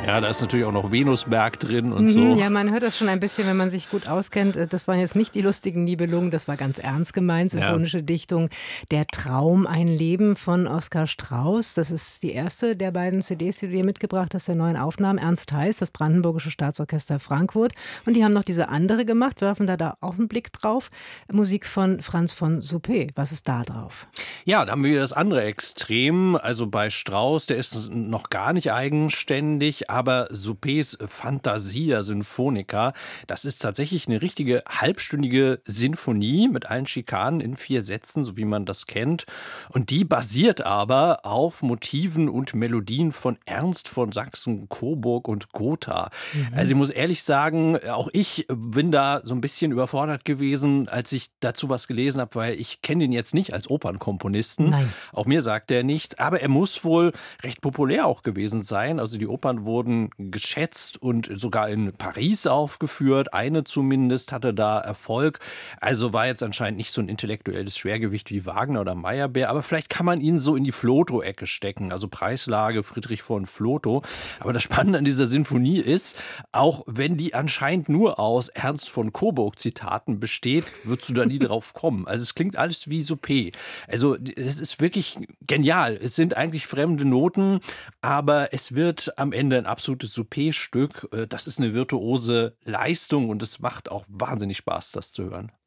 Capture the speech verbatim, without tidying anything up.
Ja, da ist natürlich auch noch Venusberg drin und Mhm, so. ja, man hört das schon ein bisschen, wenn man sich gut auskennt. Äh, Das waren jetzt nicht die lustigen Nibelungen, das war ganz ernst gemeint, Ja. symphonische Dichtung. Der Traum, ein Leben von Oskar Strauß. Das ist die erste der beiden C Ds, die du dir mitgebracht hast, der neuen Aufnahmen. Ernst Heiß, das Brandenburgische Staatsorchester Frankfurt. Und die haben noch diese andere gemacht, werfen da, da auch einen Blick drauf. Musik von Franz von Suppé. Was ist da drauf? Ja, da haben wir wieder das andere Extrem. Also bei Strauss, der ist noch gar nicht eigenständig, aber Suppés Fantasia Sinfonica, das ist tatsächlich eine richtige halbstündige Sinfonie mit allen Schikanen in vier Sätzen, so wie man das kennt. Und die basiert aber auf Motiven und Melodien von Ernst von Sachsen, Coburg und Gotha. Also ich muss ehrlich sagen, auch ich bin da so ein bisschen überfordert gewesen, als ich dazu was gelesen habe, weil ich kenne den jetzt nicht als Opernkomponisten. Nein. Auch mir sagt er nichts, aber er muss wohl recht populär auch gewesen sein. Also die Opern wurden geschätzt und sogar in Paris aufgeführt. Eine zumindest hatte da Erfolg. Also war jetzt anscheinend nicht so ein intellektuelles Schwergewicht wie Wagner oder Meyerbeer, aber vielleicht kann man ihn so in die Flotow-Ecke stecken. Also Preislage Friedrich von Flotow. Aber das Spannende an dieser Sinfonie ist, auch wenn die anscheinend nur aus Ernst von Coburg-Zitaten besteht, würdest du da nie drauf kommen. Also es klingt alles wie Suppé. Also es ist wirklich genial. Es sind eigentlich fremde Noten, aber es wird am Ende ein absolutes Suppé-Stück. Das ist eine virtuose Leistung und es macht auch wahnsinnig Spaß, das zu hören.